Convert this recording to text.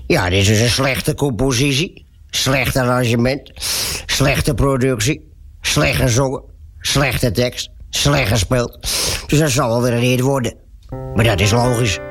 Ja, dit is dus een slechte compositie, slecht arrangement, slechte productie, slecht gezongen, slechte tekst, slecht gespeeld. Dus dat zal wel weer een hit worden. Maar dat is logisch.